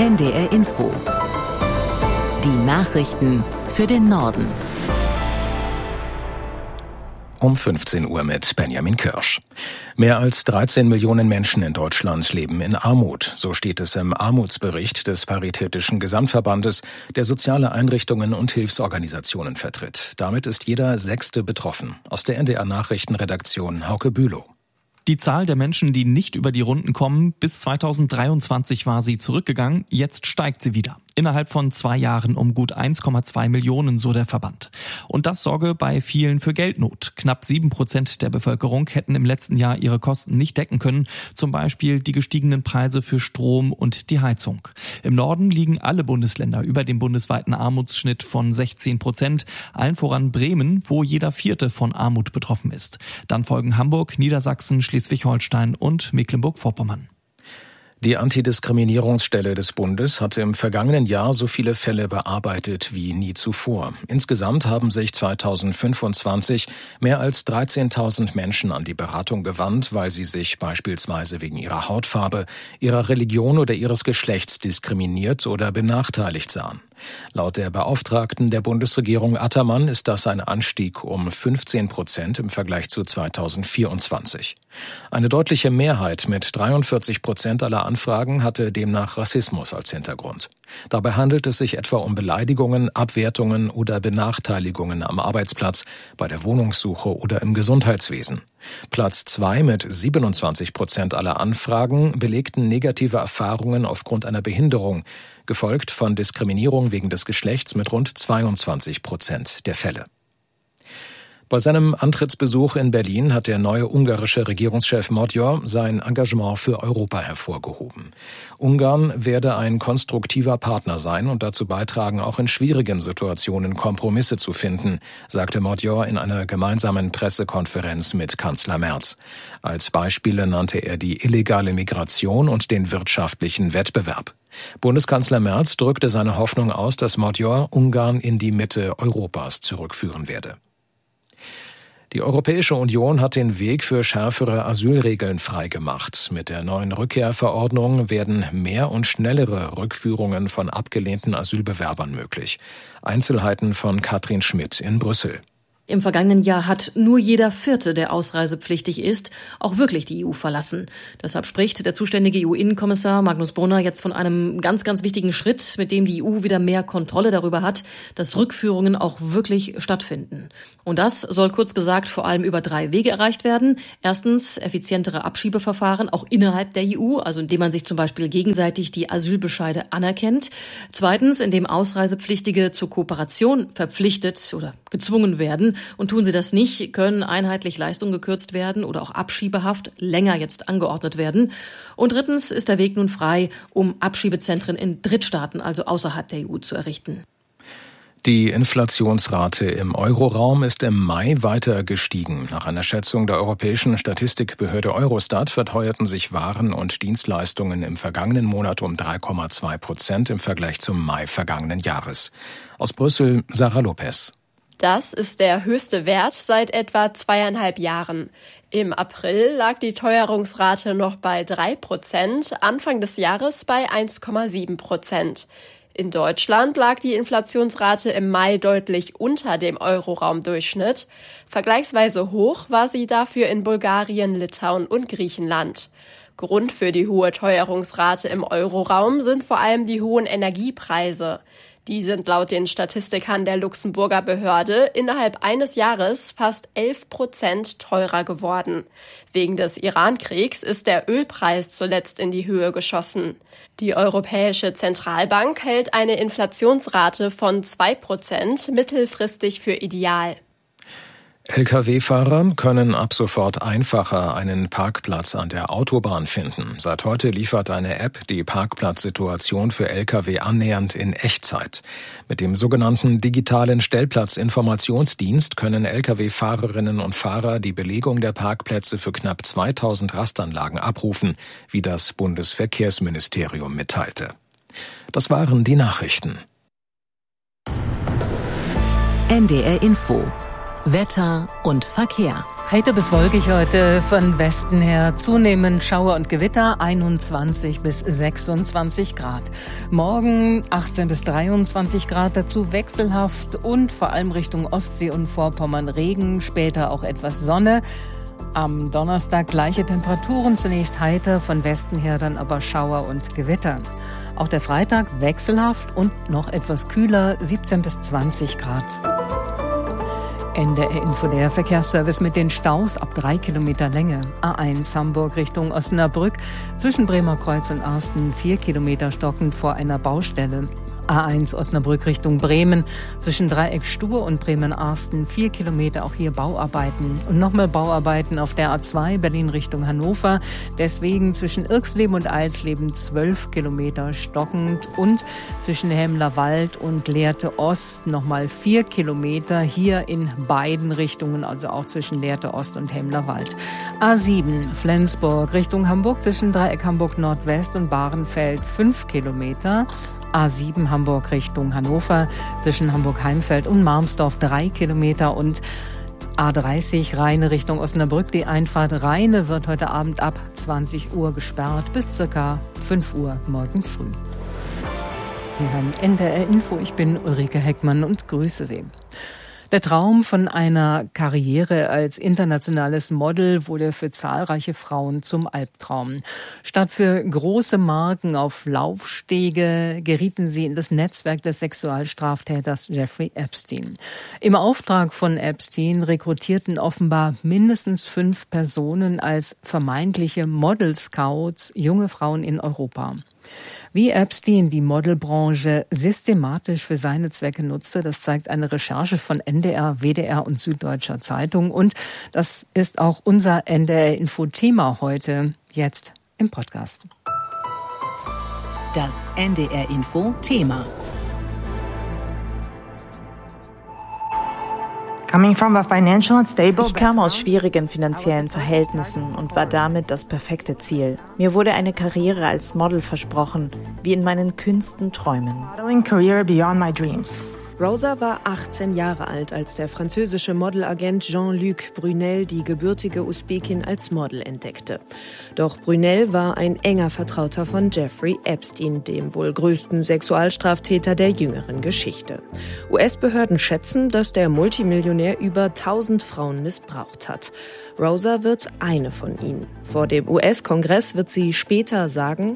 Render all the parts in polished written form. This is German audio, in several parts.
NDR Info. Die Nachrichten für den Norden. Um 15 Uhr mit Benjamin Kirsch. Mehr als 13 Millionen Menschen in Deutschland leben in Armut. So steht es im Armutsbericht des Paritätischen Gesamtverbandes, der soziale Einrichtungen und Hilfsorganisationen vertritt. Damit ist jeder Sechste betroffen. Aus der NDR Nachrichtenredaktion Hauke Bülow. Die Zahl der Menschen, die nicht über die Runden kommen, bis 2023 war sie zurückgegangen, jetzt steigt sie wieder. Innerhalb von 2 Jahren um gut 1,2 Millionen, so der Verband. Und das sorge bei vielen für Geldnot. Knapp 7% der Bevölkerung hätten im letzten Jahr ihre Kosten nicht decken können, zum Beispiel die gestiegenen Preise für Strom und die Heizung. Im Norden liegen alle Bundesländer über dem bundesweiten Armutsschnitt von 16%, allen voran Bremen, wo jeder Vierte von Armut betroffen ist. Dann folgen Hamburg, Niedersachsen, Schleswig-Holstein und Mecklenburg-Vorpommern. Die Antidiskriminierungsstelle des Bundes hatte im vergangenen Jahr so viele Fälle bearbeitet wie nie zuvor. Insgesamt haben sich 2025 mehr als 13.000 Menschen an die Beratung gewandt, weil sie sich beispielsweise wegen ihrer Hautfarbe, ihrer Religion oder ihres Geschlechts diskriminiert oder benachteiligt sahen. Laut der Beauftragten der Bundesregierung Attermann ist das ein Anstieg um 15% im Vergleich zu 2024. Eine deutliche Mehrheit mit 43% aller Anfragen hatte demnach Rassismus als Hintergrund. Dabei handelt es sich etwa um Beleidigungen, Abwertungen oder Benachteiligungen am Arbeitsplatz, bei der Wohnungssuche oder im Gesundheitswesen. Platz 2 mit 27% aller Anfragen belegten negative Erfahrungen aufgrund einer Behinderung, gefolgt von Diskriminierung wegen des Geschlechts mit rund 22% der Fälle. Bei seinem Antrittsbesuch in Berlin hat der neue ungarische Regierungschef Magyar sein Engagement für Europa hervorgehoben. Ungarn werde ein konstruktiver Partner sein und dazu beitragen, auch in schwierigen Situationen Kompromisse zu finden, sagte Magyar in einer gemeinsamen Pressekonferenz mit Kanzler Merz. Als Beispiele nannte er die illegale Migration und den wirtschaftlichen Wettbewerb. Bundeskanzler Merz drückte seine Hoffnung aus, dass Magyar Ungarn in die Mitte Europas zurückführen werde. Die Europäische Union hat den Weg für schärfere Asylregeln freigemacht. Mit der neuen Rückkehrverordnung werden mehr und schnellere Rückführungen von abgelehnten Asylbewerbern möglich. Einzelheiten von Katrin Schmidt in Brüssel. Im vergangenen Jahr hat nur jeder Vierte, der ausreisepflichtig ist, auch wirklich die EU verlassen. Deshalb spricht der zuständige EU-Innenkommissar Magnus Brunner jetzt von einem ganz, ganz wichtigen Schritt, mit dem die EU wieder mehr Kontrolle darüber hat, dass Rückführungen auch wirklich stattfinden. Und das soll kurz gesagt vor allem über 3 Wege erreicht werden. Erstens effizientere Abschiebeverfahren, auch innerhalb der EU, also indem man sich zum Beispiel gegenseitig die Asylbescheide anerkennt. Zweitens, indem Ausreisepflichtige zur Kooperation verpflichtet oder gezwungen werden. Und tun sie das nicht, können einheitlich Leistungen gekürzt werden oder auch Abschiebehaft länger jetzt angeordnet werden. Und drittens ist der Weg nun frei, um Abschiebezentren in Drittstaaten, also außerhalb der EU, zu errichten. Die Inflationsrate im Euroraum ist im Mai weiter gestiegen. Nach einer Schätzung der Europäischen Statistikbehörde Eurostat verteuerten sich Waren und Dienstleistungen im vergangenen Monat um 3,2% im Vergleich zum Mai vergangenen Jahres. Aus Brüssel, Sarah Lopez. Das ist der höchste Wert seit etwa 2,5 Jahren. Im April lag die Teuerungsrate noch bei 3%, Anfang des Jahres bei 1,7%. In Deutschland lag die Inflationsrate im Mai deutlich unter dem Euroraumdurchschnitt. Vergleichsweise hoch war sie dafür in Bulgarien, Litauen und Griechenland. Grund für die hohe Teuerungsrate im Euroraum sind vor allem die hohen Energiepreise. Die sind laut den Statistikern der Luxemburger Behörde innerhalb eines Jahres fast 11% teurer geworden. Wegen des Iran-Kriegs ist der Ölpreis zuletzt in die Höhe geschossen. Die Europäische Zentralbank hält eine Inflationsrate von 2% mittelfristig für ideal. Lkw-Fahrer können ab sofort einfacher einen Parkplatz an der Autobahn finden. Seit heute liefert eine App die Parkplatzsituation für Lkw annähernd in Echtzeit. Mit dem sogenannten digitalen Stellplatzinformationsdienst können Lkw-Fahrerinnen und Fahrer die Belegung der Parkplätze für knapp 2000 Rastanlagen abrufen, wie das Bundesverkehrsministerium mitteilte. Das waren die Nachrichten. NDR Info. Wetter und Verkehr. Heiter bis wolkig heute, von Westen her zunehmend Schauer und Gewitter, 21 bis 26 Grad. Morgen 18 bis 23 Grad, dazu wechselhaft und vor allem Richtung Ostsee und Vorpommern Regen, später auch etwas Sonne. Am Donnerstag gleiche Temperaturen, zunächst heiter, von Westen her dann aber Schauer und Gewitter. Auch der Freitag wechselhaft und noch etwas kühler, 17 bis 20 Grad. NDR Info, der Verkehrsservice mit den Staus ab 3 Kilometer Länge. A1 Hamburg Richtung Osnabrück, zwischen Bremer Kreuz und Arsten 4 Kilometer stockend vor einer Baustelle. A1 Osnabrück Richtung Bremen, zwischen Dreieck Stur und Bremen-Arsten 4 Kilometer, auch hier Bauarbeiten. Und nochmal Bauarbeiten auf der A2 Berlin Richtung Hannover, deswegen zwischen Irxleben und Eilsleben 12 Kilometer stockend und zwischen Hemmlerwald und Lehrte Ost nochmal 4 Kilometer, hier in beiden Richtungen, also auch zwischen Lehrte Ost und Hemmlerwald. A7 Flensburg Richtung Hamburg, zwischen Dreieck Hamburg Nordwest und Bahrenfeld 5 Kilometer. A7 Hamburg Richtung Hannover, zwischen Hamburg-Heimfeld und Marmsdorf 3 Kilometer und A30 Rheine Richtung Osnabrück. Die Einfahrt Rheine wird heute Abend ab 20 Uhr gesperrt bis ca. 5 Uhr morgen früh. Sie hören NDR Info, ich bin Ulrike Heckmann und grüße Sie. Der Traum von einer Karriere als internationales Model wurde für zahlreiche Frauen zum Albtraum. Statt für große Marken auf Laufstege gerieten sie in das Netzwerk des Sexualstraftäters Jeffrey Epstein. Im Auftrag von Epstein rekrutierten offenbar mindestens 5 Personen als vermeintliche Model-Scouts junge Frauen in Europa. Wie Epstein die Modelbranche systematisch für seine Zwecke nutzte, das zeigt eine Recherche von NDR, WDR und Süddeutscher Zeitung. Und das ist auch unser NDR-Info-Thema heute, jetzt im Podcast. Das NDR-Info-Thema. Ich kam aus schwierigen finanziellen Verhältnissen und war damit das perfekte Ziel. Mir wurde eine Karriere als Model versprochen, wie in meinen kühnsten Träumen. Rosa war 18 Jahre alt, als der französische Modelagent Jean-Luc Brunel die gebürtige Usbekin als Model entdeckte. Doch Brunel war ein enger Vertrauter von Jeffrey Epstein, dem wohl größten Sexualstraftäter der jüngeren Geschichte. US-Behörden schätzen, dass der Multimillionär über 1000 Frauen missbraucht hat. Rosa wird eine von ihnen. Vor dem US-Kongress wird sie später sagen: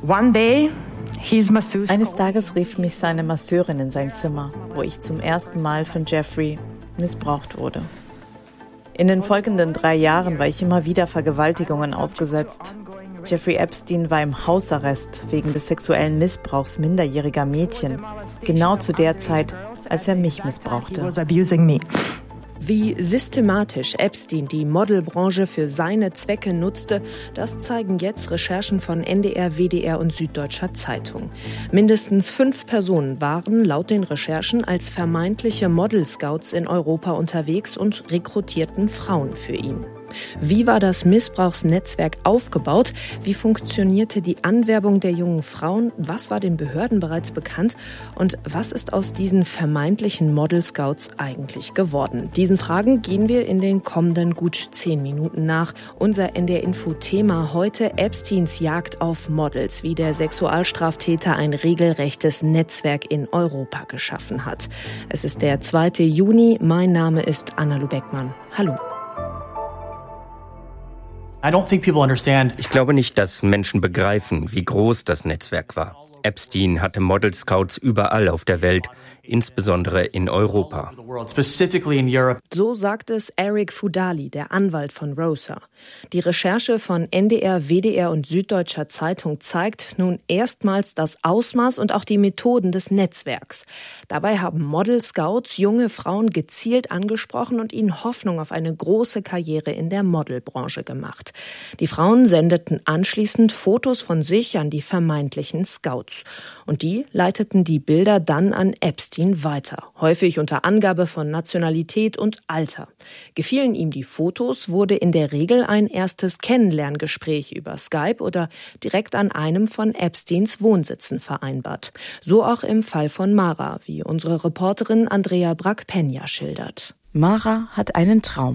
Eines Tages rief mich seine Masseurin in sein Zimmer, wo ich zum ersten Mal von Jeffrey missbraucht wurde. In den folgenden 3 Jahren war ich immer wieder Vergewaltigungen ausgesetzt. Jeffrey Epstein war im Hausarrest wegen des sexuellen Missbrauchs minderjähriger Mädchen, genau zu der Zeit, als er mich missbrauchte. Wie systematisch Epstein die Modelbranche für seine Zwecke nutzte, das zeigen jetzt Recherchen von NDR, WDR und Süddeutscher Zeitung. Mindestens 5 Personen waren laut den Recherchen als vermeintliche Model-Scouts in Europa unterwegs und rekrutierten Frauen für ihn. Wie war das Missbrauchsnetzwerk aufgebaut? Wie funktionierte die Anwerbung der jungen Frauen? Was war den Behörden bereits bekannt? Und was ist aus diesen vermeintlichen Model-Scouts eigentlich geworden? Diesen Fragen gehen wir in den kommenden gut 10 Minuten nach. Unser NDR-Info-Thema heute: Epsteins Jagd auf Models, wie der Sexualstraftäter ein regelrechtes Netzwerk in Europa geschaffen hat. Es ist der 2. Juni. Mein Name ist Anna-Lu Beckmann. Hallo. Ich glaube nicht, dass Menschen begreifen, wie groß das Netzwerk war. Epstein hatte Model-Scouts überall auf der Welt, insbesondere in Europa. So sagt es Eric Fudali, der Anwalt von Rosa. Die Recherche von NDR, WDR und Süddeutscher Zeitung zeigt nun erstmals das Ausmaß und auch die Methoden des Netzwerks. Dabei haben Model-Scouts junge Frauen gezielt angesprochen und ihnen Hoffnung auf eine große Karriere in der Modelbranche gemacht. Die Frauen sendeten anschließend Fotos von sich an die vermeintlichen Scouts. Und die leiteten die Bilder dann an Epstein weiter, häufig unter Angabe von Nationalität und Alter. Gefielen ihm die Fotos, wurde in der Regel ein erstes Kennenlerngespräch über Skype oder direkt an einem von Epsteins Wohnsitzen vereinbart. So auch im Fall von Mara, wie unsere Reporterin Andrea Brack-Penja schildert. Mara hat einen Traum.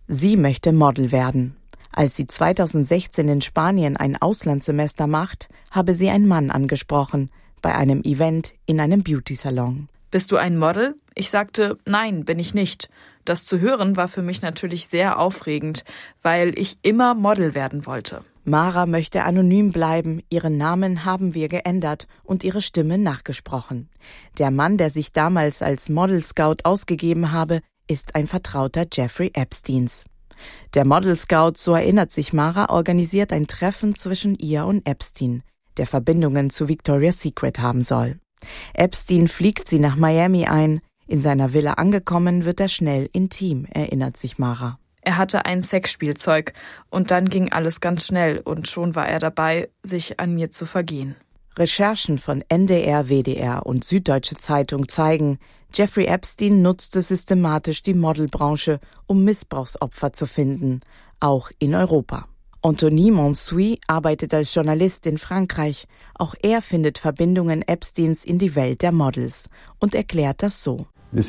Sie möchte Model werden. Als sie 2016 in Spanien ein Auslandssemester macht, habe sie einen Mann angesprochen, bei einem Event in einem Beauty-Salon. Bist du ein Model? Ich sagte, nein, bin ich nicht. Das zu hören war für mich natürlich sehr aufregend, weil ich immer Model werden wollte. Mara möchte anonym bleiben, ihren Namen haben wir geändert und ihre Stimme nachgesprochen. Der Mann, der sich damals als Model Scout ausgegeben habe, ist ein Vertrauter Jeffrey Epsteins. Der Model Scout, so erinnert sich Mara, organisiert ein Treffen zwischen ihr und Epstein, der Verbindungen zu Victoria's Secret haben soll. Epstein fliegt sie nach Miami ein. In seiner Villa angekommen, wird er schnell intim, erinnert sich Mara. Er hatte ein Sexspielzeug und dann ging alles ganz schnell und schon war er dabei, sich an mir zu vergehen. Recherchen von NDR, WDR und Süddeutsche Zeitung zeigen, Jeffrey Epstein nutzte systematisch die Modelbranche, um Missbrauchsopfer zu finden, auch in Europa. Anthony Monsuy arbeitet als Journalist in Frankreich. Auch er findet Verbindungen Epsteins in die Welt der Models und erklärt das so.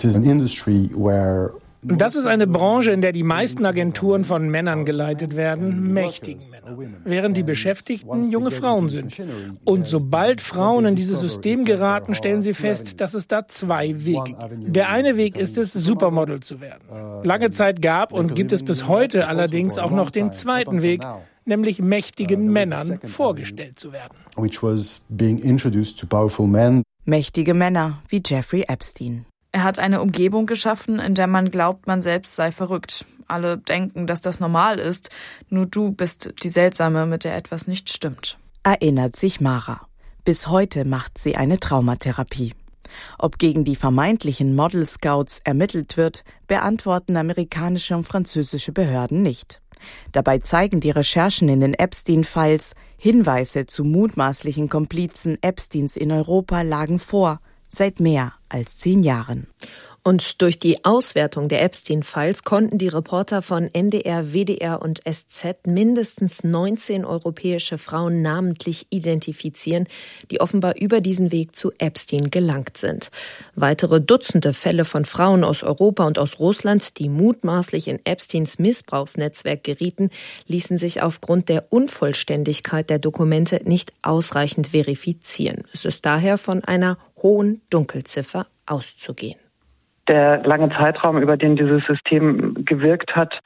Das ist eine Branche, in der die meisten Agenturen von Männern geleitet werden, mächtigen Männern, während die Beschäftigten junge Frauen sind. Und sobald Frauen in dieses System geraten, stellen sie fest, dass es da zwei Wege gibt. Der eine Weg ist es, Supermodel zu werden. Lange Zeit gab und gibt es bis heute allerdings auch noch den zweiten Weg, nämlich mächtigen Männern vorgestellt zu werden. Mächtige Männer wie Jeffrey Epstein. Er hat eine Umgebung geschaffen, in der man glaubt, man selbst sei verrückt. Alle denken, dass das normal ist. Nur du bist die Seltsame, mit der etwas nicht stimmt. Erinnert sich Mara. Bis heute macht sie eine Traumatherapie. Ob gegen die vermeintlichen Model-Scouts ermittelt wird, beantworten amerikanische und französische Behörden nicht. Dabei zeigen die Recherchen in den Epstein-Files, Hinweise zu mutmaßlichen Komplizen Epsteins in Europa lagen vor, seit mehr als 10 Jahren. Und durch die Auswertung der Epstein-Files konnten die Reporter von NDR, WDR und SZ mindestens 19 europäische Frauen namentlich identifizieren, die offenbar über diesen Weg zu Epstein gelangt sind. Weitere Dutzende Fälle von Frauen aus Europa und aus Russland, die mutmaßlich in Epsteins Missbrauchsnetzwerk gerieten, ließen sich aufgrund der Unvollständigkeit der Dokumente nicht ausreichend verifizieren. Es ist daher von einer hohen Dunkelziffer auszugehen. Der lange Zeitraum, über den dieses System gewirkt hat,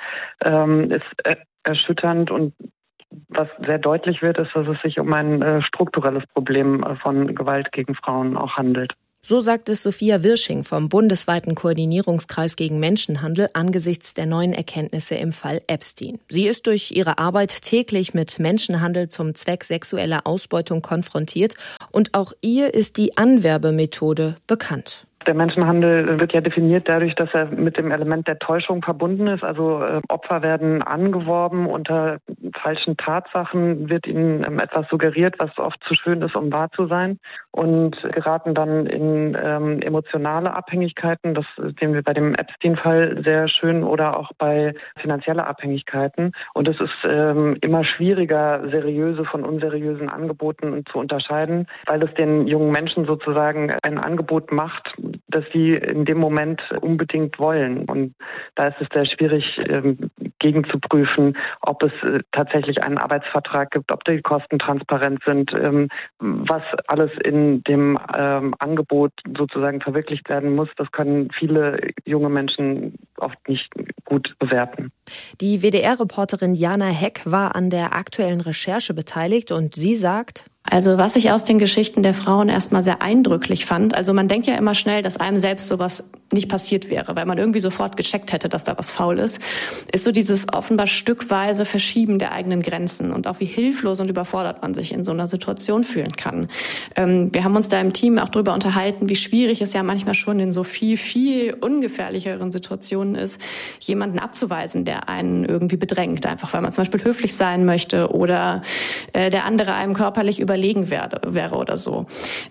ist erschütternd. Und was sehr deutlich wird, ist, dass es sich um ein strukturelles Problem von Gewalt gegen Frauen auch handelt. So sagt es Sophia Wirsching vom bundesweiten Koordinierungskreis gegen Menschenhandel angesichts der neuen Erkenntnisse im Fall Epstein. Sie ist durch ihre Arbeit täglich mit Menschenhandel zum Zweck sexueller Ausbeutung konfrontiert und auch ihr ist die Anwerbemethode bekannt. Der Menschenhandel wird ja definiert dadurch, dass er mit dem Element der Täuschung verbunden ist. Also Opfer werden angeworben, unter falschen Tatsachen wird ihnen etwas suggeriert, was oft zu schön ist, um wahr zu sein, und geraten dann in emotionale Abhängigkeiten. Das sehen wir bei dem Epstein-Fall sehr schön, oder auch bei finanzieller Abhängigkeiten. Und es ist immer schwieriger, seriöse von unseriösen Angeboten zu unterscheiden, weil es den jungen Menschen sozusagen ein Angebot macht, dass sie in dem Moment unbedingt wollen. Und da ist es sehr schwierig, gegenzuprüfen, ob es tatsächlich einen Arbeitsvertrag gibt, ob die Kosten transparent sind, was alles in dem Angebot sozusagen verwirklicht werden muss. Das können viele junge Menschen oft nicht gut bewerten. Die WDR-Reporterin Jana Heck war an der aktuellen Recherche beteiligt und sie sagt: Also was ich aus den Geschichten der Frauen erstmal sehr eindrücklich fand, also man denkt ja immer schnell, dass einem selbst sowas nicht passiert wäre, weil man irgendwie sofort gecheckt hätte, dass da was faul ist so dieses offenbar stückweise Verschieben der eigenen Grenzen und auch wie hilflos und überfordert man sich in so einer Situation fühlen kann. Wir haben uns da im Team auch drüber unterhalten, wie schwierig es ja manchmal schon in so viel ungefährlicheren Situationen ist, jemanden abzuweisen, der einen irgendwie bedrängt, einfach weil man zum Beispiel höflich sein möchte oder der andere einem körperlich überlegen wäre oder so.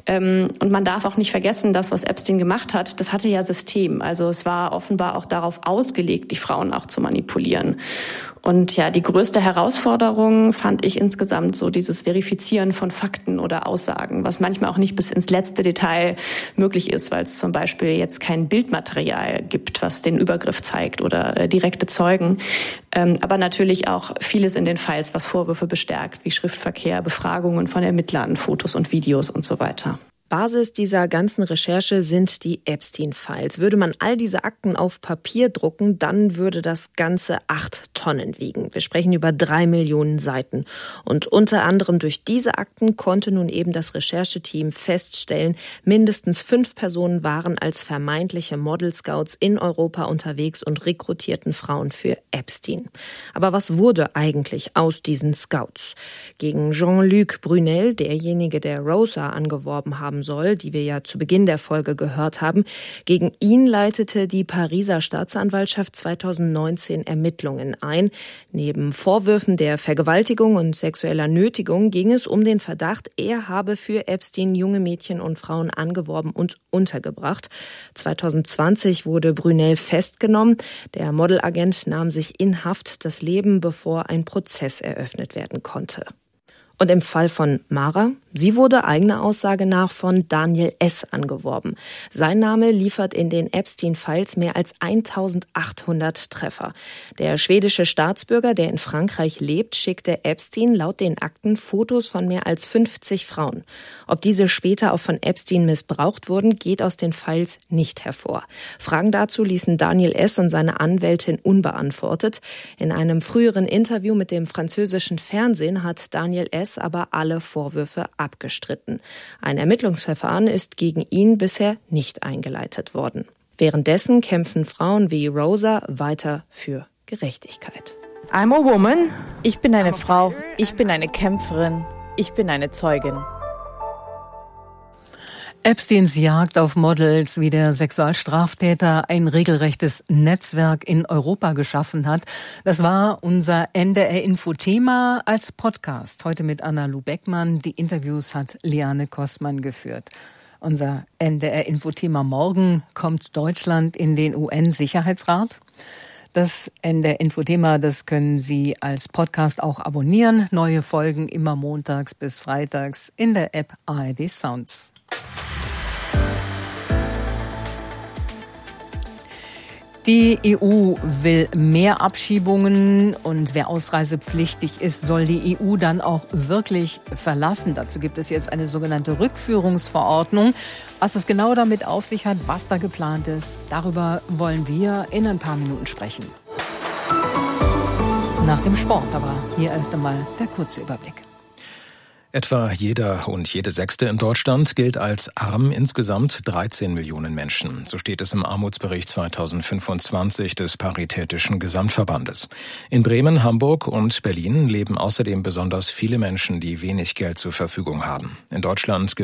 Und man darf auch nicht vergessen, das, was Epstein gemacht hat, das hatte ja System. Also es war offenbar auch darauf ausgelegt, die Frauen auch zu manipulieren. Und ja, die größte Herausforderung fand ich insgesamt so dieses Verifizieren von Fakten oder Aussagen, was manchmal auch nicht bis ins letzte Detail möglich ist, weil es zum Beispiel jetzt kein Bildmaterial gibt, was den Übergriff zeigt oder direkte Zeugen. Aber natürlich auch vieles in den Files, was Vorwürfe bestärkt, wie Schriftverkehr, Befragungen von Ermittlern, Fotos und Videos und so weiter. Basis dieser ganzen Recherche sind die Epstein-Files. Würde man all diese Akten auf Papier drucken, dann würde das Ganze 8 Tonnen wiegen. Wir sprechen über 3 Millionen Seiten. Und unter anderem durch diese Akten konnte nun eben das Rechercheteam feststellen, mindestens 5 Personen waren als vermeintliche Model-Scouts in Europa unterwegs und rekrutierten Frauen für Epstein. Aber was wurde eigentlich aus diesen Scouts? Gegen Jean-Luc Brunel, derjenige, der Rosa angeworben haben soll, die wir ja zu Beginn der Folge gehört haben. Gegen ihn leitete die Pariser Staatsanwaltschaft 2019 Ermittlungen ein. Neben Vorwürfen der Vergewaltigung und sexueller Nötigung ging es um den Verdacht, er habe für Epstein junge Mädchen und Frauen angeworben und untergebracht. 2020 wurde Brunel festgenommen. Der Modelagent nahm sich in Haft das Leben, bevor ein Prozess eröffnet werden konnte. Und im Fall von Mara, sie wurde eigener Aussage nach von Daniel S. angeworben. Sein Name liefert in den Epstein-Files mehr als 1800 Treffer. Der schwedische Staatsbürger, der in Frankreich lebt, schickte Epstein laut den Akten Fotos von mehr als 50 Frauen. Ob diese später auch von Epstein missbraucht wurden, geht aus den Files nicht hervor. Fragen dazu ließen Daniel S. und seine Anwältin unbeantwortet. In einem früheren Interview mit dem französischen Fernsehen hat Daniel S. aber alle Vorwürfe abgestritten. Ein Ermittlungsverfahren ist gegen ihn bisher nicht eingeleitet worden. Währenddessen kämpfen Frauen wie Rosa weiter für Gerechtigkeit. I'm a woman. Ich bin eine Frau. Ich bin eine Kämpferin. Ich bin eine Zeugin. Epsteins Jagd auf Models, wie der Sexualstraftäter ein regelrechtes Netzwerk in Europa geschaffen hat. Das war unser NDR-Info-Thema als Podcast. Heute mit Anna-Lu Beckmann. Die Interviews hat Liane Kostmann geführt. Unser NDR-Info-Thema morgen: kommt Deutschland in den UN-Sicherheitsrat? Das NDR-Info-Thema, das können Sie als Podcast auch abonnieren. Neue Folgen immer montags bis freitags in der App ARD Sounds. Die EU will mehr Abschiebungen und wer ausreisepflichtig ist, soll die EU dann auch wirklich verlassen. Dazu gibt es jetzt eine sogenannte Rückführungsverordnung. Was es genau damit auf sich hat, was da geplant ist, darüber wollen wir in ein paar Minuten sprechen. Nach dem Sport, aber hier erst einmal der kurze Überblick. Etwa jeder und jede Sechste in Deutschland gilt als arm, insgesamt 13 Millionen Menschen. So steht es im Armutsbericht 2025 des Paritätischen Gesamtverbandes. In Bremen, Hamburg und Berlin leben außerdem besonders viele Menschen, die wenig Geld zur Verfügung haben. In Deutschland gilt